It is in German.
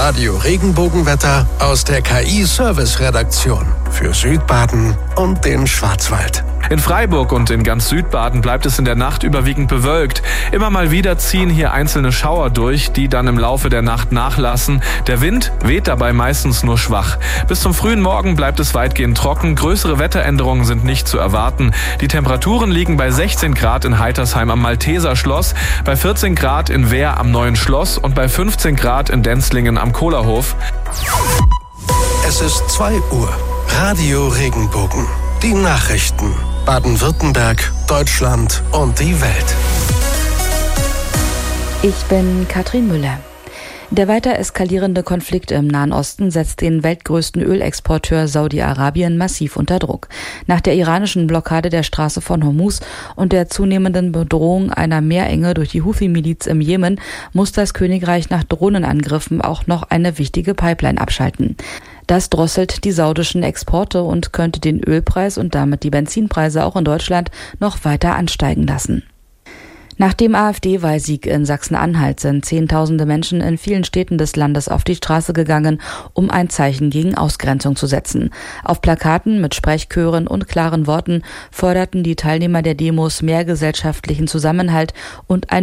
Radio Regenbogenwetter aus der KI-Service-Redaktion für Südbaden und den Schwarzwald. In Freiburg und in ganz Südbaden bleibt es in der Nacht überwiegend bewölkt. Immer mal wieder ziehen hier einzelne Schauer durch, die dann im Laufe der Nacht nachlassen. Der Wind weht dabei meistens nur schwach. Bis zum frühen Morgen bleibt es weitgehend trocken. Größere Wetteränderungen sind nicht zu erwarten. Die Temperaturen liegen bei 16 Grad in Heitersheim am Malteser Schloss, bei 14 Grad in Wehr am Neuen Schloss und bei 15 Grad in Denzlingen am Kohlerhof. Es ist 2 Uhr. Radio Regenbogen. Die Nachrichten. Baden-Württemberg, Deutschland und die Welt. Ich bin Katrin Müller. Der weiter eskalierende Konflikt im Nahen Osten setzt den weltgrößten Ölexporteur Saudi-Arabien massiv unter Druck. Nach der iranischen Blockade der Straße von Hormuz und der zunehmenden Bedrohung einer Meerenge durch die Houthi-Miliz im Jemen muss das Königreich nach Drohnenangriffen auch noch eine wichtige Pipeline abschalten. Das drosselt die saudischen Exporte und könnte den Ölpreis und damit die Benzinpreise auch in Deutschland noch weiter ansteigen lassen. Nach dem AfD-Wahlsieg in Sachsen-Anhalt sind Zehntausende Menschen in vielen Städten des Landes auf die Straße gegangen, um ein Zeichen gegen Ausgrenzung zu setzen. Auf Plakaten mit Sprechchören und klaren Worten forderten die Teilnehmer der Demos mehr gesellschaftlichen Zusammenhalt und ein